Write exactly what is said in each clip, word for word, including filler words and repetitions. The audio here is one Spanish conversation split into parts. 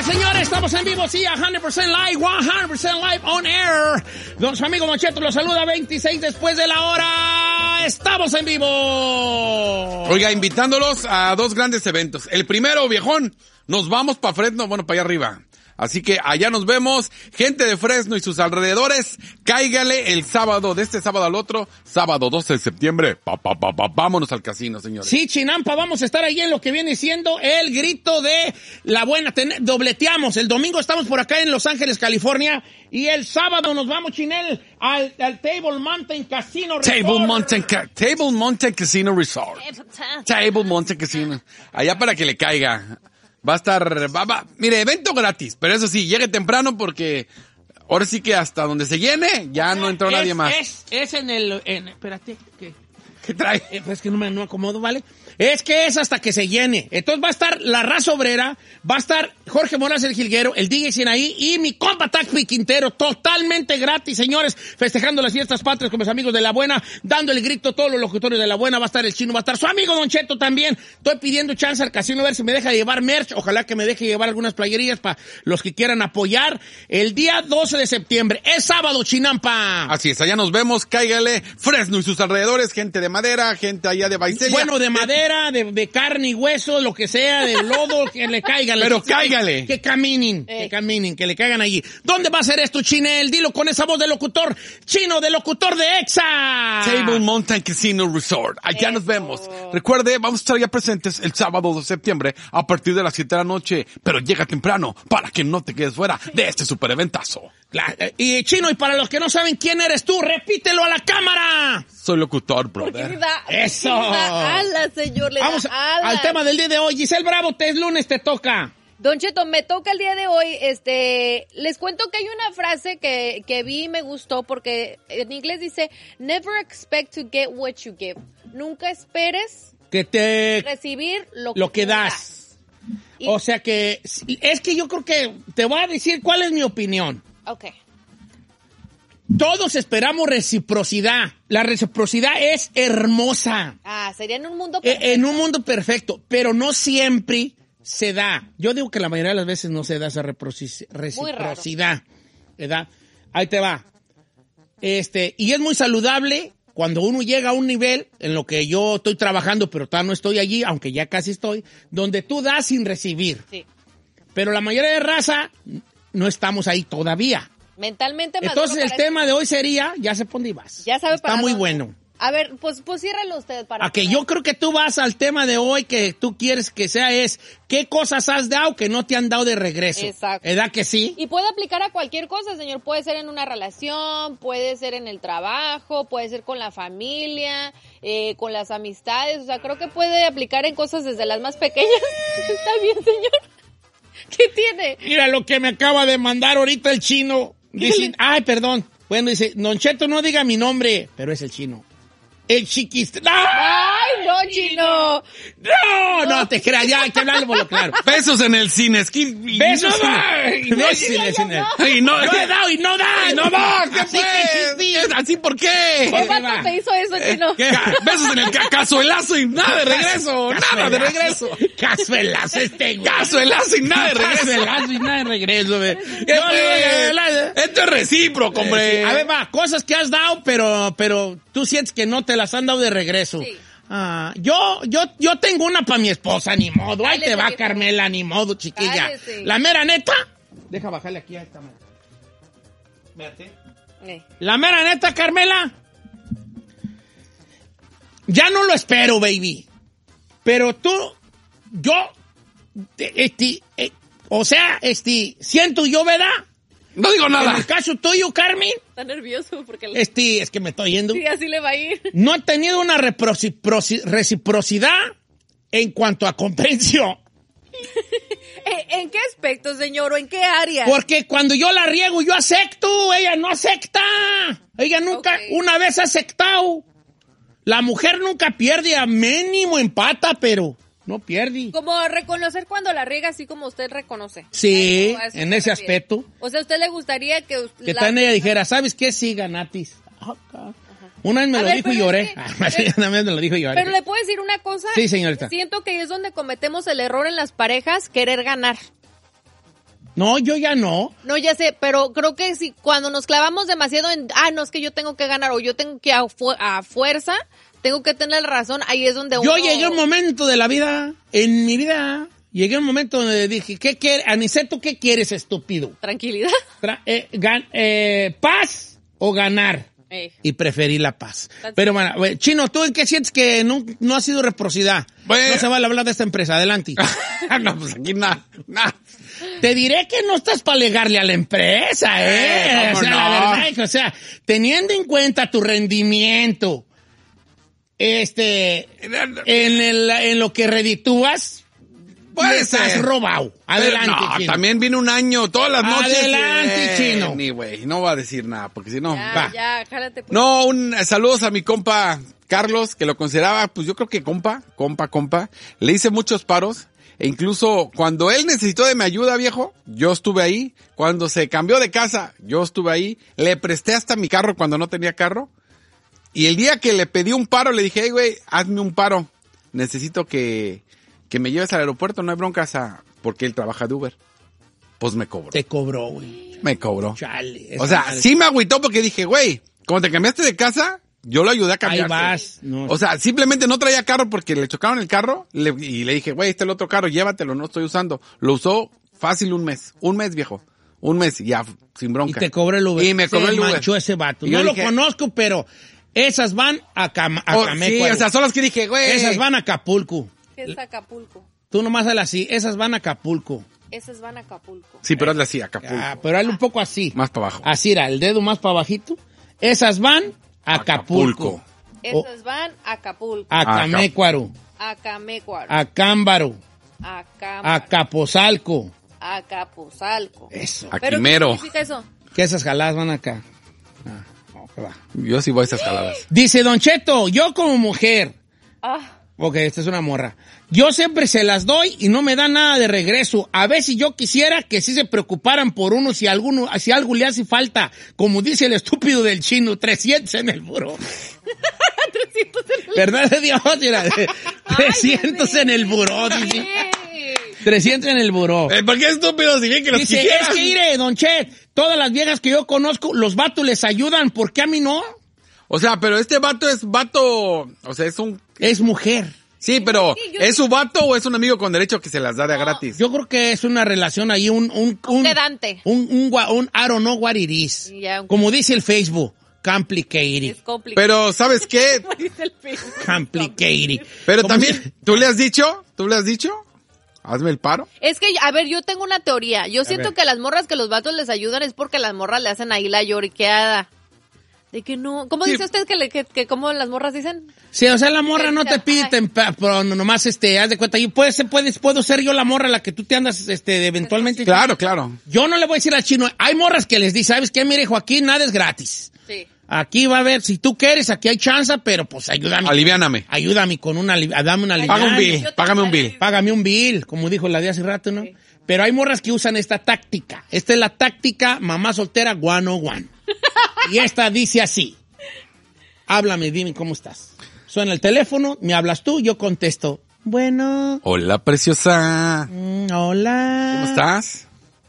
Señoras, señores, estamos en vivo, sí, a cien por ciento live, cien por ciento live on air. Don su amigo Don Cheto los saluda, veintiséis después de la hora. Estamos en vivo. Oiga, invitándolos a dos grandes eventos. El primero, viejón, nos vamos para Fresno, bueno, para allá arriba. Así que allá nos vemos, gente de Fresno y sus alrededores, cáigale el sábado, de este sábado al otro, sábado doce de septiembre, pa, pa, pa, pa, vámonos al casino, señores. Sí, Chinampa, vamos a estar ahí en lo que viene siendo el grito de la buena, ten, dobleteamos, el domingo estamos por acá en Los Ángeles, California, y el sábado nos vamos, Chinel, al, al Table Mountain Casino Resort. Table Mountain, Table Mountain Casino Resort. Table Mountain Casino, allá para que le caiga. Va a estar, va, va, mire, evento gratis, pero eso sí, llegue temprano porque ahora sí que hasta donde se llene, ya no entró es, nadie más. Es, es en el, en, espérate, ¿qué? ¿Qué trae? Eh, pues que no me no acomodo, ¿vale? Es que es hasta que se llene. Entonces va a estar la raza obrera, va a estar Jorge Morales el Jilguero, el D J Sinaí y mi compa Tacpi Quintero, totalmente gratis, señores, festejando las fiestas patrias con mis amigos de La Buena, dando el grito, todos los locutores de La Buena, va a estar el Chino, va a estar su amigo Don Cheto también. Estoy pidiendo chance al casino a ver si me deja llevar merch, ojalá que me deje llevar algunas playerías para los que quieran apoyar. El día doce de septiembre, es sábado, Chinampa. Así es, allá nos vemos, cáigale, Fresno y sus alrededores, gente de madera, gente allá de Baicelia. Bueno, de madera. De, de carne y hueso, lo que sea, de lodo, que le caigan. Pero que, cáigale. Que caminen, eh. que caminen, que le caigan allí. ¿Dónde va a ser esto, Chinel? Dilo con esa voz de locutor chino, de locutor de EXA. Table Mountain Casino Resort. Allá Eso. Nos vemos. Recuerde, vamos a estar ya presentes el sábado de septiembre a partir de las siete de la noche. Pero llega temprano para que no te quedes fuera de este super eventazo. Y Chino, y para los que no saben quién eres tú, repítelo a la cámara. Soy locutor, brother. Porque da, Eso. Da ala, señor. Le Vamos da ala. al tema del día de hoy. Giselle Bravo, es lunes, te toca. Don Cheto, me toca el día de hoy. Este, les cuento que hay una frase que, que vi y me gustó porque en inglés dice, never expect to get what you give. Nunca esperes que te recibir lo que, lo que das. das. Y, o sea que, es que yo creo que te voy a decir cuál es mi opinión. Ok. Todos esperamos reciprocidad. La reciprocidad es hermosa. Ah, sería en un mundo perfecto. En un mundo perfecto, pero no siempre se da. Yo digo que la mayoría de las veces no se da esa reciprocidad. ¿Verdad? Ahí te va. Este, y es muy saludable cuando uno llega a un nivel en lo que yo estoy trabajando, pero todavía no estoy allí, aunque ya casi estoy, donde tú das sin recibir. Sí. Pero la mayoría de raza no estamos ahí todavía. Mentalmente maduro. Entonces el tema de hoy sería, ya sé por dónde vas. Ya sabe Está para muy dónde. bueno. A ver, pues, pues ciérralo usted para... A que yo creo que tú vas al tema de hoy que tú quieres que sea es, ¿qué cosas has dado que no te han dado de regreso? Exacto. ¿Verdad que sí? Y puede aplicar a cualquier cosa, señor. Puede ser en una relación, puede ser en el trabajo, puede ser con la familia, eh, con las amistades. O sea, creo que puede aplicar en cosas desde las más pequeñas. ¿Está bien, señor? ¿Qué tiene? Mira lo que me acaba de mandar ahorita el Chino. Dice, ay, perdón. Bueno, dice, Don Cheto, no diga mi nombre, pero es el Chino. El chiquis... ¡No! ¡Ay, no, Chino! ¡No! No, te creas, ya hay que hablarlo por lo claro. Besos en el cine. Es que... Besos en el cine. Y no, no he dado y no da. Y no da. ¿Qué fue? ¿Así por qué? ¿Qué vato te hizo eso, Chino? ¿Qué? Besos en el ca cazuelazo y nada de regreso. Nada de regreso. Cazuelazo este güey. Cazuelazo y nada de regreso. Cazuelazo y nada de regreso, güey. Esto es recíproco, hombre. A ver, va, cosas que has dado, pero, pero tú sientes que no te las han dado de regreso. Sí. Ah, yo, yo, yo tengo una para mi esposa, ni modo. Ahí Dale, te va, sí, Carmela, ni modo, chiquilla. Dale, sí. La mera neta. Deja bajarle aquí a esta mano. Espérate. Eh. La mera neta, Carmela. Ya no lo espero, baby. Pero tú, yo, este, eh, o sea, este, siento yo, ¿verdad? No digo nada. En el caso tuyo, Carmen. Está nervioso porque... Le... Este, es que me estoy yendo. Sí, así le va a ir. No he tenido una reciprocidad en cuanto a comprensión. ¿En qué aspecto, señor? ¿O en qué área? Porque cuando yo la riego, yo acepto. Ella no acepta. Ella nunca, okay. Una vez ha aceptado. La mujer nunca pierde, a mínimo empata, pero no pierde. Como reconocer cuando la riega, así como usted reconoce. Sí, Ay, en ese aspecto. O sea, ¿a usted le gustaría que... Usted, que la... también ella dijera, ¿sabes qué? Sí, ganatis. Okay. Una vez me a lo ver, dijo y lloré. Es que, Una vez me lo dijo y lloré. Pero le puedo decir una cosa. Sí, señorita. Siento que es donde cometemos el error en las parejas, querer ganar. No, yo ya no. No, ya sé, pero creo que si cuando nos clavamos demasiado en, ah, no, es que yo tengo que ganar o yo tengo que a, fu- a fuerza, tengo que tener razón, ahí es donde uno... Yo llegué a un momento de la vida, en mi vida, llegué a un momento donde dije, ¿qué quieres? Aniceto, ¿qué quieres, estúpido? Tranquilidad. Tra- eh, gan- eh, ¿Paz o ganar? Eh. Y preferí la paz. That's Pero bueno, güey, Chino, ¿tú en qué sientes que no, no ha sido reciprocidad? Bueno. No se vale hablar de esta empresa, adelante. No, pues aquí nada, nada. Te diré que no estás para alegarle a la empresa, ¿eh? Eh, ¿cómo o sea, no? la verdad es que, o sea, teniendo en cuenta tu rendimiento, este, en, el, en lo que reditúas, Puede les has ser. robado. Adelante, Pero no, Chino. también viene un año, todas las noches. Adelante, eh, Chino. Ni güey, no va a decir nada, porque si no, Ya, va. ya, jálate. Pues. No, un eh, saludos a mi compa Carlos, que lo consideraba, pues yo creo que compa, compa, compa. Le hice muchos paros, e incluso cuando él necesitó de mi ayuda, viejo, yo estuve ahí. Cuando se cambió de casa, yo estuve ahí. Le presté hasta mi carro cuando no tenía carro. Y el día que le pedí un paro, le dije, hey, güey, hazme un paro. Necesito que, que me lleves al aeropuerto, no hay broncas, a, porque él trabaja de Uber. Pues me cobró. Te cobró, güey. Me cobró. Chale. O esa sea, madre. sí me agüitó porque dije, güey, cuando te cambiaste de casa, yo lo ayudé a cambiarse. Ahí vas. No. O sea, simplemente no traía carro porque le chocaron el carro le- y le dije, güey, este es el otro carro, llévatelo, no estoy usando. Lo usó fácil un mes. Un mes, viejo. Un mes, ya, sin Y bronca. te cobró el Uber. Y me cobró Se el Uber. manchó ese vato. Y No yo lo dije- conozco, pero esas van a, Cam a Oh, sí, Camécuaro. o sea, son las que dije, güey. Esas van a Acapulco. ¿Qué es Acapulco? Tú nomás hazle así. Esas van a Acapulco. Esas van a Acapulco. Sí, pero hazle así, Acapulco. Ah, pero hazle un poco así. Más para abajo. Así era, el dedo más para abajito. Esas van a Acapulco. Esas van a Acapulco. A Camécuaro. A Camécuaro. A Cámbaro. A Cámara. A Capozalco. A Capozalco. Eso. A ¿Pero Quimero. qué significa eso? Que esas jaladas van acá. Ah, no, que va. Yo sí voy a esas caladas. Dice Don Cheto, yo como mujer. Ah, Ok, esta es una morra. Yo siempre se las doy y no me dan nada de regreso. A ver si yo quisiera que sí se preocuparan por uno si alguno, si algo le hace falta. Como dice el estúpido del Chino, trescientos en el buró. trescientos en el... ¿Verdad de Dios? Mira, trescientos en el buró, dice. trescientos en el buró. Eh, ¿Por qué estúpido si bien que los Dice, quisieran? es que iré, Don Chet, todas las viejas que yo conozco, los vatos les ayudan, ¿por qué a mí no? O sea, pero este vato es vato, o sea, es un... Es mujer. Sí, pero Sí, yo- ¿es su vato o es un amigo con derecho que se las da de a gratis? Yo creo que es una relación ahí, un... Un, un, quedante. Un, un, gua- un I don't know what it is. Ya, un- Como dice el Facebook, complicated. Es complicado. Pero, ¿sabes qué? Como dice el Facebook. Complicated. Pero Como también, si- ¿tú le has dicho? ¿Tú le has dicho? Hazme el paro. Es que, a ver, yo tengo una teoría. Yo siento ver. que las morras que los vatos les ayudan es porque las morras le hacen ahí la lloriqueada. De que no... ¿Cómo Sí. dice usted que, le, que, que cómo las morras dicen? Sí, o sea, la morra no te pide, Ay. tempa- pero nomás, este, haz de cuenta, yo puede ser, puedes, puedo ser yo la morra a la que tú te andas, este, eventualmente. Claro, claro. Yo no le voy a decir al Chino, hay morras que les dice, ¿sabes qué? Mire, Joaquín, nada es gratis. Sí. Aquí va a haber, si tú quieres, aquí hay chance, pero pues ayúdame. Aliviáname. Ayúdame con una, ali- a- dame una Paga un aliviana. bill, Yo te págame un voy a bill. Págame un bill, como dijo la de hace rato, ¿no? Pero hay morras que usan esta táctica. Esta es la táctica mamá soltera one oh one. Y esta dice así. Háblame, dime cómo estás. Suena el teléfono, me hablas tú, yo contesto. Bueno, Hola, preciosa. mm, hola. ¿Cómo estás?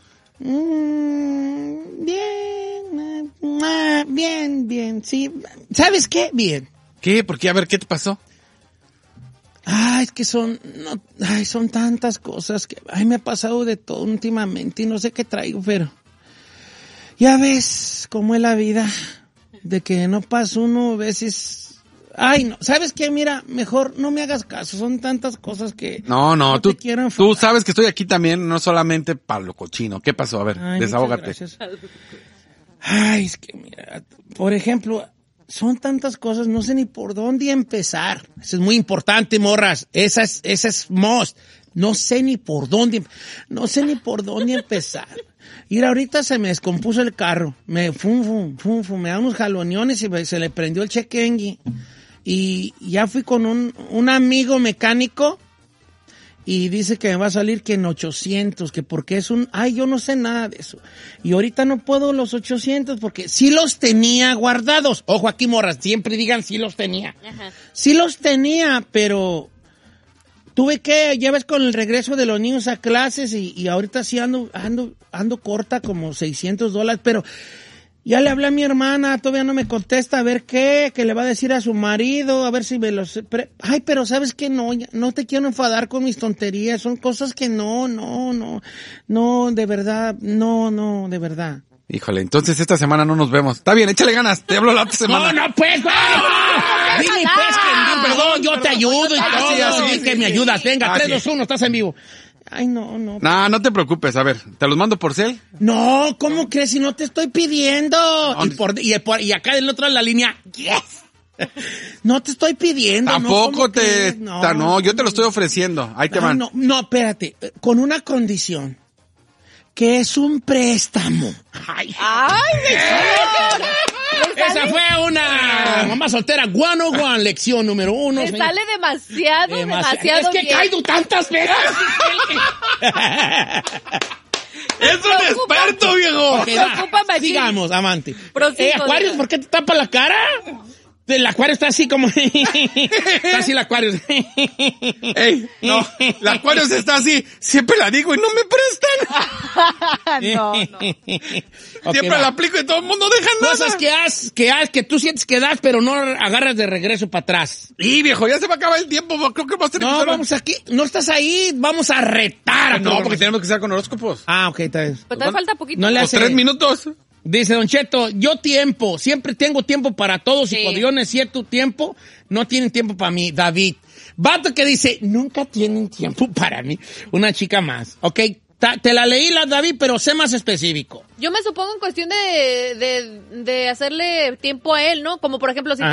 Mm, bien, ah, bien, bien, sí. ¿Sabes qué? Bien. ¿Qué? ¿Por qué? A ver, ¿qué te pasó? Ay, es que son, no, ay, son tantas cosas que, ay, me ha pasado de todo últimamente y no sé qué traigo, pero ya ves cómo es la vida, de que no pasa uno a veces, ay, no, ¿sabes qué? Mira, mejor no me hagas caso, son tantas cosas que No, no, no tú, te quiero tú enfadar. sabes que estoy aquí también, no solamente para lo cochino. ¿Qué pasó? A ver, Ay, desahógate. muchas gracias. Ay, es que mira, por ejemplo, son tantas cosas, no sé ni por dónde empezar. Eso es muy importante, morras. Esa es, esa es most. No sé ni por dónde, no sé ni por dónde empezar. Y ahorita se me descompuso el carro. Me fum, fum, fum, fum, me da unos jaloneones y me- se le prendió el chequengui. Y ya fui con un, un amigo mecánico y dice que me va a salir que en ochocientos, que porque es un... Ay, yo no sé nada de eso. Y ahorita no puedo los ochocientos porque sí los tenía guardados. Ojo aquí, morras, siempre digan sí los tenía. Ajá. Sí los tenía, pero... tuve que, ya ves, con el regreso de los niños a clases y, y ahorita sí ando, ando, ando corta como seiscientos dólares, pero ya le hablé a mi hermana, todavía no me contesta, a ver qué, que le va a decir a su marido, a ver si me los... Pre- Ay, pero ¿sabes qué? No, ya, no te quiero enfadar con mis tonterías, son cosas que no, no, no, no, de verdad, no, no, de verdad. Híjole, entonces esta semana no nos vemos. Está bien, échale ganas, te hablo la otra semana. No, no, pues, güey. Dime, pues, que, perdón, yo te ayudo y todo. sí, así, Sí, sí, que sí. me ayudas. Venga, Ah, tres, sí. dos, uno, estás en vivo. Ay, no, no. No, no te preocupes, a ver, ¿te los mando por cel? No, ¿cómo crees si no te estoy pidiendo? No, Y, por, y, por- y acá del otro lado de la línea, yes. No te estoy pidiendo. Tampoco no, ¿cómo te... crees? ta- No, yo te lo estoy ofreciendo. Ahí te Ay, van. no, no, espérate, con una condición. Que es un préstamo. Ay, ¡Ay, señor! Le esa sale, fue una mamá soltera one oh one, lección número uno. le señor. sale demasiado, Demasiado. demasiado Es que bien. Kaido tantas veces. ¡Es un experto, viejo! Ok, va, Preocupa, machín. sigamos, amante. Prosigo, Eh, Acuarios, diga. ¿por qué te tapa la cara? El acuario está así como... está así el acuario. Ey, no, la Acuarios está así, siempre la digo y no me prestan. no, no. Ok, Siempre va. la aplico y todo el mundo deja nada. Cosas que has, que has, que tú sientes que das, pero no agarras de regreso para atrás. Y viejo, ya se va a acabar el tiempo, creo que va a ser... No, vamos aquí, no estás ahí, vamos a retar. a No, todos. porque tenemos que estar con horóscopos. Ah, ok, está bien. Pero todavía falta poquito. No le Los hace- tres minutos. Dice Don Cheto, yo tiempo, siempre tengo tiempo para todos Sí. y cuando yo necesito tiempo, no tienen tiempo para mí. David. Vato que dice, nunca tienen tiempo para mí. Una chica más. Ok, ta- te la leí la David, pero sé más específico. Yo me supongo en cuestión de, de, de hacerle tiempo a él, ¿no? Como por ejemplo, si Ah.